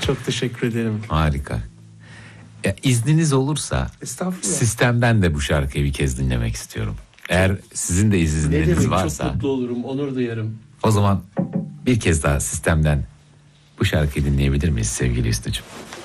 Çok teşekkür ederim. Harika. İzniniz olursa Sistem'den de bu şarkıyı bir kez dinlemek istiyorum. Eğer sizin de izniniz varsa. Çok mutlu olurum, onur duyarım. O zaman bir kez daha Sistem'den bu şarkıyı dinleyebilir miyiz sevgili Hüsnü'cüğüm?